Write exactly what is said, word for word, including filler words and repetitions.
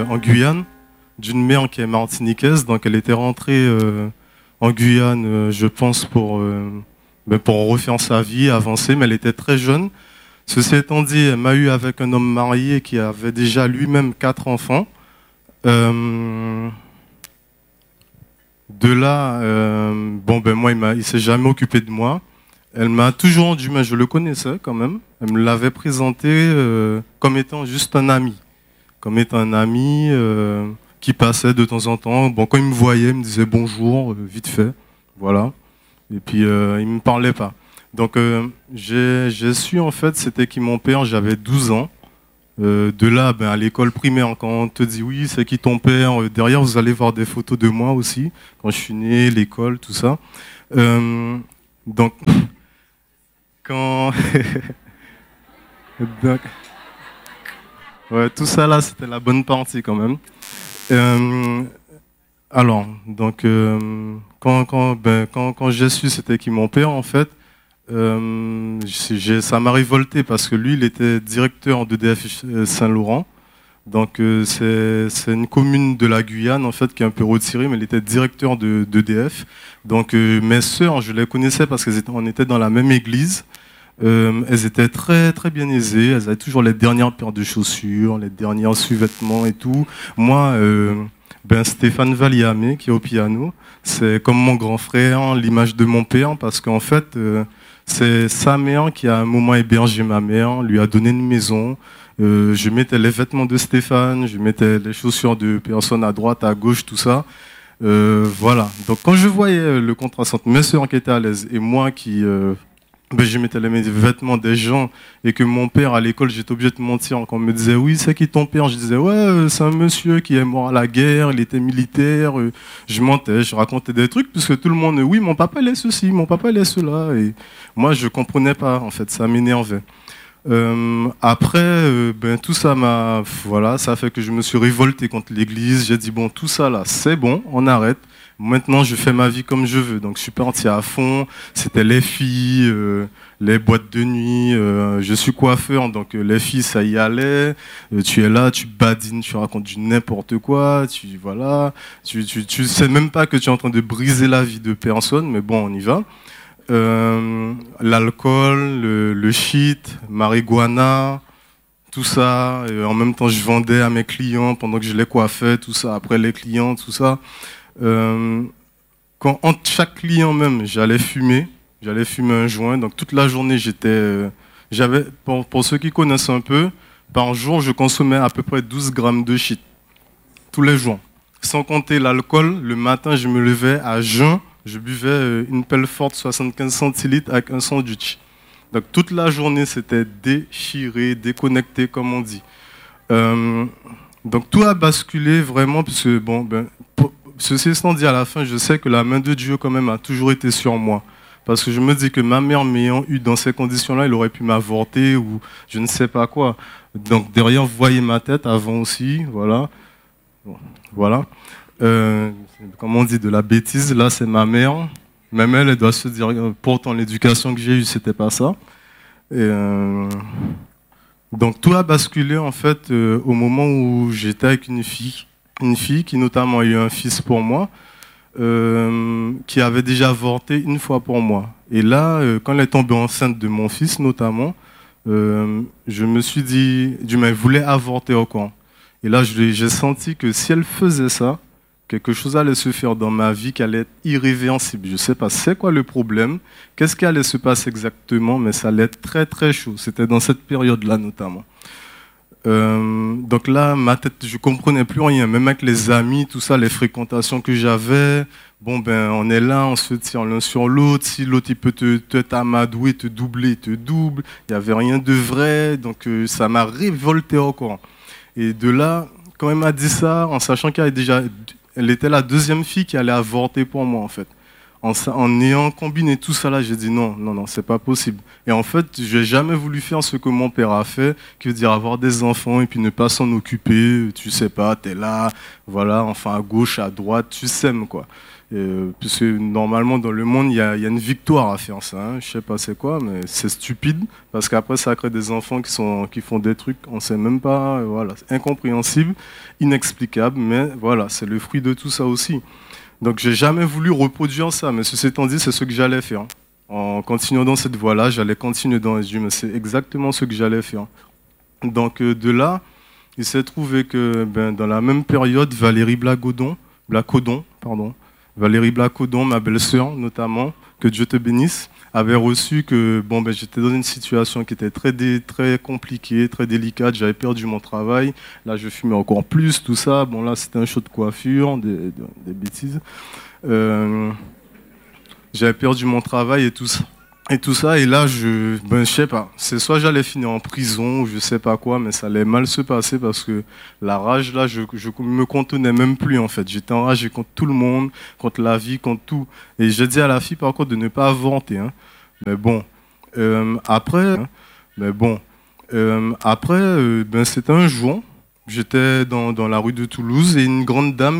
en Guyane, d'une mère qui est martiniquaise. Donc elle était rentrée euh, en Guyane, euh, je pense, pour, euh, ben, pour refaire sa vie, avancer, mais elle était très jeune. Ceci étant dit, elle m'a eu avec un homme marié qui avait déjà lui-même quatre enfants. Euh, de là, euh, bon ben moi, il ne il s'est jamais occupé de moi. Elle m'a toujours rendu, mais je le connaissais quand même. Elle me l'avait présenté euh, comme étant juste un ami. Comme étant un ami euh, qui passait de temps en temps. Bon, quand il me voyait, il me disait bonjour, euh, vite fait. Voilà. Et puis, euh, il ne me parlait pas. Donc, euh, j'ai, j'ai su, en fait, c'était qui mon père, j'avais douze ans. Euh, de là, ben, à l'école primaire, quand on te dit oui, c'est qui ton père, euh, derrière, vous allez voir des photos de moi aussi, quand je suis né, l'école, tout ça. Euh, donc... Quand... Donc... Ouais, tout ça là, c'était la bonne partie quand même. Euh... Alors, donc, euh... quand, quand, ben, quand, quand j'ai su c'était qui mon père, en fait, euh... j'ai... ça m'a révolté parce que lui, il était directeur d'E D F Saint-Laurent. Donc, euh, c'est, c'est une commune de la Guyane, en fait, qui est un peu retirée, mais il était directeur de, d'E D F. Donc, euh, mes sœurs, je les connaissais parce qu'on était dans la même église. Euh, elles étaient très, très bien aisées. Elles avaient toujours les dernières paires de chaussures, les derniers sous-vêtements et tout. Moi, euh, ben, Stéphane Valliamé, qui est au piano, c'est comme mon grand frère, l'image de mon père, parce qu'en fait, euh, c'est sa mère qui, à un moment, hébergé ma mère, lui a donné une maison. Euh, je mettais les vêtements de Stéphane, je mettais les chaussures de personnes à droite, à gauche, tout ça. Euh, voilà. Donc quand je voyais le contraste entre mes sœurs qui étaient à l'aise et moi qui, euh, ben, je mettais les vêtements des gens et que mon père à l'école, j'étais obligé de mentir quand on me disait oui, c'est qui ton père? Je disais ouais, c'est un monsieur qui est mort à la guerre, il était militaire. Je mentais, je racontais des trucs puisque tout le monde, oui, mon papa il est ceci, mon papa il est cela. Et moi je comprenais pas en fait, ça m'énervait. Euh, après, euh, ben, tout ça m'a, voilà, ça a fait que je me suis révolté contre l'église. J'ai dit bon, tout ça là, c'est bon, on arrête. Maintenant, je fais ma vie comme je veux. Donc, je suis parti à fond. C'était les filles, euh, les boîtes de nuit. Euh, je suis coiffeur, donc euh, les filles, ça y allait. Euh, tu es là, tu badines, tu racontes du n'importe quoi. Tu voilà, tu, tu, tu sais même pas que tu es en train de briser la vie de personne, mais bon, on y va. Euh, l'alcool, le, le shit, marijuana, tout ça. Et en même temps, je vendais à mes clients pendant que je les coiffais, tout ça. Après les clients, tout ça. Euh, quand, entre chaque client même, j'allais fumer. J'allais fumer un joint. Donc toute la journée, j'étais... Euh, j'avais, pour, pour ceux qui connaissent un peu, par jour, je consommais à peu près douze grammes de shit. Tous les jours. Sans compter l'alcool, le matin, je me levais à jeun. Je buvais une pelle forte soixante-quinze centilitres avec un sandwich. Donc toute la journée, c'était déchiré, déconnecté, comme on dit. Euh, donc tout a basculé vraiment, parce que, bon, ben, pour, ceci étant dit, à la fin, je sais que la main de Dieu, quand même, a toujours été sur moi. Parce que je me dis que ma mère m'ayant eu dans ces conditions-là, elle aurait pu m'avorter ou je ne sais pas quoi. Donc derrière, vous voyez ma tête avant aussi, voilà. Bon, voilà. Euh, comme on dit, de la bêtise, là c'est ma mère. Même elle, elle doit se dire, pourtant l'éducation que j'ai eue, c'était pas ça. Et, euh, donc tout a basculé en fait euh, au moment où j'étais avec une fille, une fille qui notamment a eu un fils pour moi, euh, qui avait déjà avorté une fois pour moi. Et là, euh, quand elle est tombée enceinte de mon fils notamment, euh, je me suis dit, du moins, elle voulait avorter au camp. Et là, j'ai senti que si elle faisait ça, quelque chose allait se faire dans ma vie qui allait être irréversible. Je ne sais pas c'est quoi le problème, qu'est-ce qui allait se passer exactement, mais ça allait être très très chaud. C'était dans cette période-là notamment. Euh, donc là, ma tête, je ne comprenais plus rien, même avec les amis, tout ça, les fréquentations que j'avais. Bon, ben, on est là, on se tire l'un sur l'autre. Si l'autre, il peut te, te t'amadouer, te doubler, te double. Il n'y avait rien de vrai, donc euh, ça m'a révolté encore. Et de là, quand elle m'a dit ça, en sachant qu'elle déjà, elle était la deuxième fille qui allait avorter pour moi, en fait. En, en ayant combiné tout ça là, j'ai dit non, non, non, c'est pas possible. Et en fait, je n'ai jamais voulu faire ce que mon père a fait, qui veut dire avoir des enfants et puis ne pas s'en occuper. Tu sais pas, t'es là, voilà, enfin à gauche, à droite, tu sèmes quoi. Euh, puisque normalement dans le monde il y a, il y a une victoire à faire ça, hein. Je sais pas c'est quoi, mais c'est stupide parce qu'après ça crée des enfants qui sont qui font des trucs on sait même pas, euh, voilà, c'est incompréhensible, inexplicable, mais voilà, c'est le fruit de tout ça aussi. Donc j'ai jamais voulu reproduire ça, mais ceci étant dit, c'est ce que j'allais faire. En continuant dans cette voie-là, j'allais continuer dans les yeux, mais c'est exactement ce que j'allais faire. Donc euh, de là, il s'est trouvé que ben, dans la même période, Valérie Blacodon, Blacodon, pardon, Valérie Blacodon, ma belle-sœur notamment, que Dieu te bénisse, avait reçu que bon, ben, j'étais dans une situation qui était très, dé, très compliquée, très délicate, j'avais perdu mon travail, là je fumais encore plus, tout ça, bon là c'était un show de coiffure, des, des, des bêtises. Euh, j'avais perdu mon travail et tout ça. Et tout ça, et là, je, ben, je sais pas, c'est soit j'allais finir en prison, ou je sais pas quoi, mais ça allait mal se passer parce que la rage, là, je, je me contenais même plus, en fait. J'étais enragé contre tout le monde, contre la vie, contre tout. Et j'ai dit à la fille, par contre, de ne pas avorter, hein. Mais bon, euh, après, hein, mais bon, euh, après, euh, ben, c'était un jour, j'étais dans, dans la rue de Toulouse et une grande dame